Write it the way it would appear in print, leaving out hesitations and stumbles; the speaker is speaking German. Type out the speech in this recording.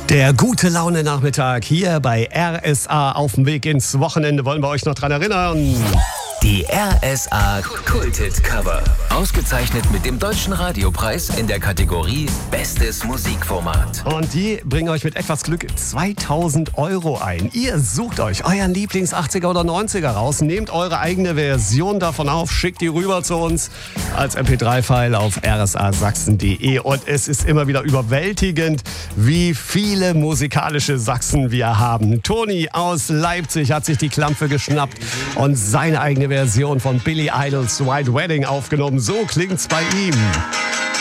Der gute Laune-Nachmittag hier bei RSA auf dem Weg ins Wochenende. Wollen wir euch noch dran erinnern? Die RSA Kulthit Cover. Ausgezeichnet mit dem Deutschen Radiopreis in der Kategorie Bestes Musikformat. Und die bringen euch mit etwas Glück 2000 € ein. Ihr sucht euch euren Lieblings-80er oder 90er raus, nehmt eure eigene Version davon auf, schickt die rüber zu uns als MP3-File auf rsasachsen.de. Und es ist immer wieder überwältigend, wie viele musikalische Sachsen wir haben. Toni aus Leipzig hat sich die Klampfe geschnappt und seine eigene Version von Billy Idols White Wedding aufgenommen. So klingt's bei ihm.